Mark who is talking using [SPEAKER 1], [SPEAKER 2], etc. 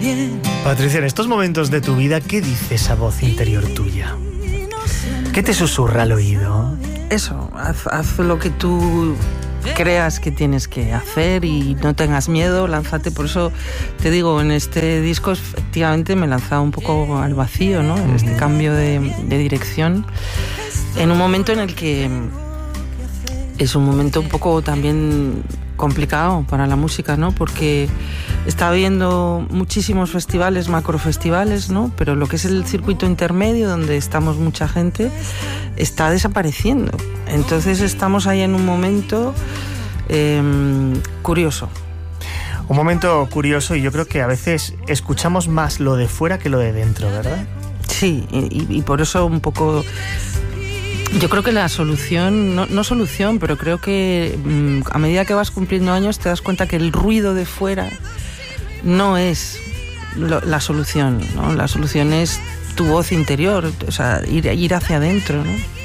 [SPEAKER 1] bien.
[SPEAKER 2] Patricia, en estos momentos de tu vida, ¿qué dice esa voz interior tuya? ¿Qué te susurra al oído?
[SPEAKER 3] Eso, haz lo que tú creas que tienes que hacer y no tengas miedo, lánzate. Por eso te digo, en este disco efectivamente me he lanzado un poco al vacío, ¿no? En este cambio de dirección, en un momento en el que es un momento un poco también complicado para la música, ¿no? Porque está habiendo muchísimos festivales, macrofestivales, ¿no? Pero lo que es el circuito intermedio, donde estamos mucha gente, está desapareciendo. Entonces estamos ahí en un momento curioso.
[SPEAKER 2] Un momento curioso, y yo creo que a veces escuchamos más lo de fuera que lo de dentro, ¿verdad?
[SPEAKER 3] Sí, y por eso un poco... Yo creo que la solución, no solución, pero creo que a medida que vas cumpliendo años te das cuenta que el ruido de fuera no es la solución, ¿no? La solución es tu voz interior, o sea, ir hacia adentro, ¿no?